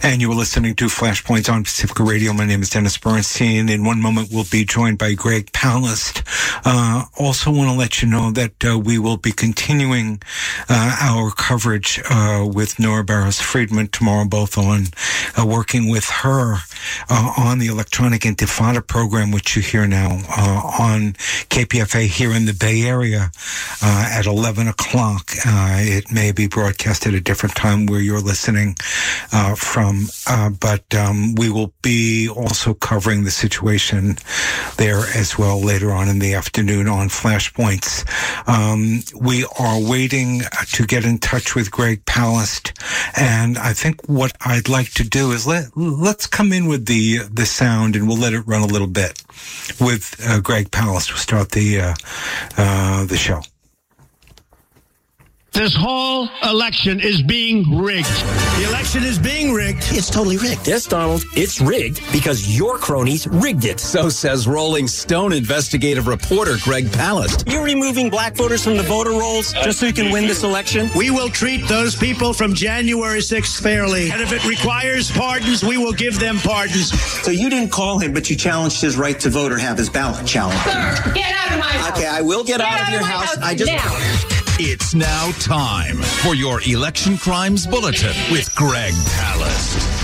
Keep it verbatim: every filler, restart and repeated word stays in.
And you were listening to Flashpoints on Pacifica Radio. My name is Dennis Bernstein. In one moment, we'll be joined by Greg Palast. Uh, also want to let you know that uh, we will be continuing uh, our coverage uh, with Nora Barros-Friedman tomorrow, both on uh, working with her uh, on the Electronic Intifada program, which you hear now uh, on K P F A here in the Bay Area uh, at eleven o'clock. Uh, it may be broadcast at a different time where you're listening uh, from, uh, but um, we will be also covering the situation there as well later on in the afternoon on Flashpoints. Um, we are waiting to get in touch with Greg Palast, and I think what I'd like to do is let let's come in with the the sound, and we'll let it run a little bit with uh, Greg Palast. We'll start the uh, uh, the show. This whole election is being rigged. The election is being rigged. It's totally rigged. Yes, Donald, it's rigged because your cronies rigged it. So says Rolling Stone investigative reporter Greg Palast. You're removing black voters from the voter rolls just so you can win this election? We will treat those people from January sixth fairly. And if it requires pardons, we will give them pardons. So you didn't call him, but you challenged his right to vote or have his ballot challenged. Sir, get out of my house. Okay, I will get, get out, out of your of house. house. I just... Now. It's now time for your Election Crimes Bulletin with Greg Palast.